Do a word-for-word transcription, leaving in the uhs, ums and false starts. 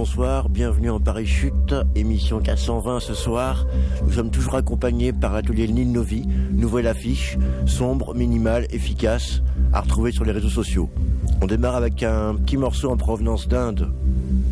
bonsoir, bienvenue en Paris Chute, émission quatre cent vingt ce soir. Nous sommes toujours accompagnés par l'atelier Nil Novi, nouvelle affiche, sombre, minimale, efficace, à retrouver sur les réseaux sociaux. On démarre avec un petit morceau en provenance d'Inde,